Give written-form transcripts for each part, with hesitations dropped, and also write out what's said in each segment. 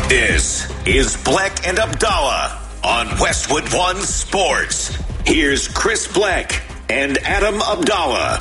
This is Bleck and Abdallah on Westwood One Sports. Here's Chris Bleck and Adam Abdallah.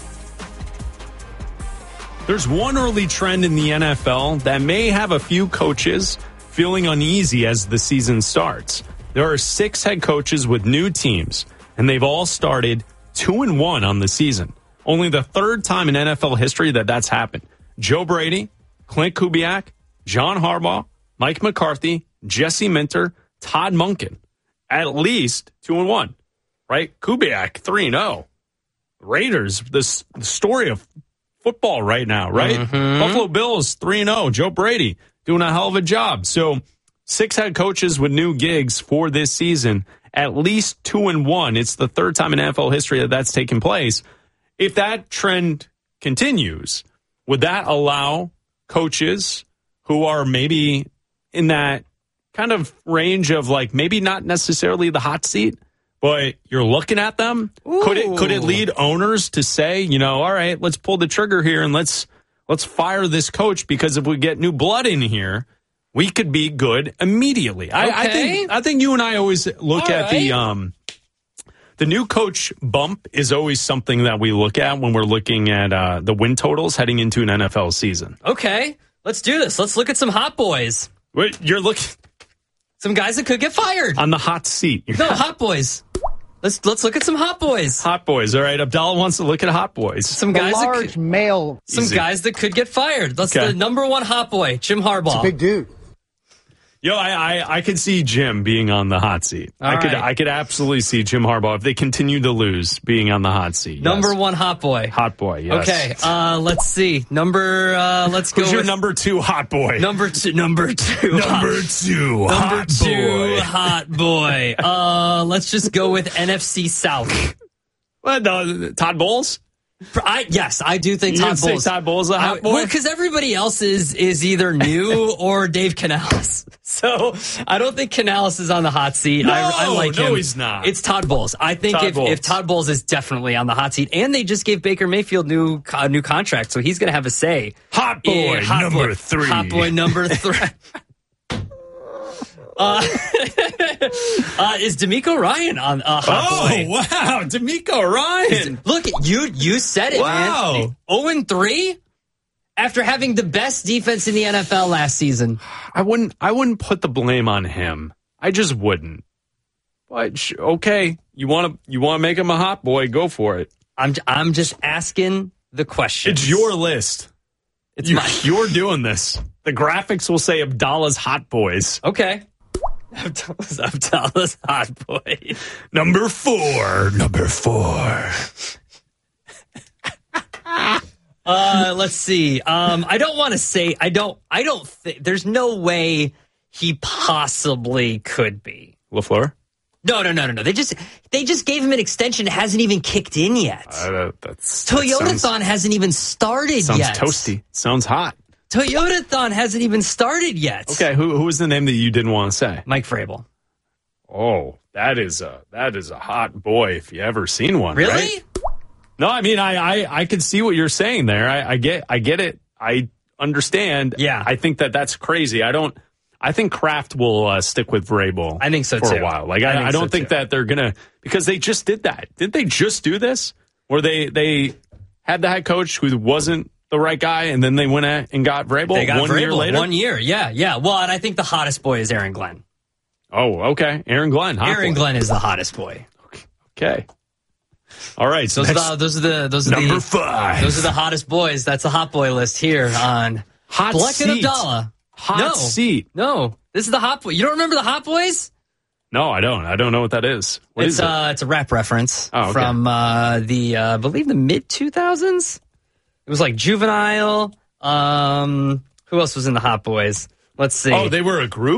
There's one early trend in the NFL that may have a few coaches feeling uneasy as the season starts. There are 6 head coaches with new teams, and they've all started 2-1 on the season. Only the third time in NFL history that that's happened. Joe Brady, Clint Kubiak, John Harbaugh, Mike McCarthy, Jesse Minter, Todd Monken. At least 2-1, right? Kubiak, 3-0. Raiders, the story of football right now, right? Mm-hmm. Buffalo Bills, 3-0. Joe Brady doing a hell of a job. So 6 head coaches with new gigs for this season, at least 2-1. It's the third time in NFL history that that's taken place. If that trend continues, would that allow coaches who are maybe in that kind of range of like maybe not necessarily the hot seat, but you're looking at them? Ooh. Could it lead owners to say, all right, let's pull the trigger here and let's fire this coach, because if we get new blood in here, we could be good immediately. Okay. I think you and I always look at the new coach bump is always something that we look at when we're looking at the win totals heading into an NFL season. Okay, let's do this. Let's look at some hot boys. Wait, you're looking some guys that could get fired on the hot seat. Hot boys. Let's look at some hot boys. Hot boys. All right, Abdallah wants to look at hot boys. Some guys large male. Some guys that could get fired. That's the number one hot boy, Jim Harbaugh. It's a big dude. Yo, I could see Jim being on the hot seat. I could absolutely see Jim Harbaugh, if they continue to lose, being on the hot seat. Number one hot boy. Hot boy, yes. Okay, let's see. Let's go. Who's your number 2 hot boy? Number two hot boy. Let's just go with NFC South. What, Todd Bowles? Yes, I do think Todd Bowles. Todd Bowles a hot boy? Well, because everybody else is either new or Dave Canales. So I don't think Canales is on the hot seat. I like him. No, he's not. It's Todd Bowles. I think if Todd Bowles is definitely on the hot seat, and they just gave Baker Mayfield new contract, so he's going to have a say. Hot boy number 3. Hot boy number 3. Is DeMeco Ryan on hot boy? Oh, wow. DeMeco Ryan. Look, you said it, man. 0-3 after having the best defense in the NFL last season. I wouldn't put the blame on him. I just wouldn't. But okay, you want to make him a hot boy, go for it. I'm just asking the question. It's your list. You're doing this. The graphics will say Abdallah's hot boys. Okay. Abdallah's hot boy. Number 4. Let's see. I don't want to say. I don't think there's no way he possibly could be. LaFleur? No. They just gave him an extension. It hasn't even kicked in yet. Toyotathon hasn't even started yet. Sounds toasty. Sounds hot. Toyotathon hasn't even started yet. Okay, who was the name that you didn't want to say? Mike Vrabel. Oh, that is a hot boy if you ever seen one. Really? Right? No, I mean I could see what you're saying there. I get it. I understand. Yeah. I think that's crazy. I think Kraft will stick with Vrabel. I think so for too. a while. Like I don't think that they're gonna, because they just did that. Didn't they just do this? Where they had the head coach who wasn't the right guy, and then they went and got Vrabel. They got 1 year later. 1 year, yeah. Well, and I think the hottest boy is Aaron Glenn. Oh, okay, Aaron Glenn. Aaron Glenn is the hottest boy. Okay. All right. So those are number 5. Those are the hottest boys. That's a hot boy list here on Hot Bleck Seat. and Abdallah. Hot seat. No, this is the hot boy. You don't remember the Hot Boys? No, I don't. I don't know what that is. What is it? It's a rap reference I from believe the mid 2000s. It was like Juvenile. Who else was in the Hot Boys? Let's see. Oh, they were a group?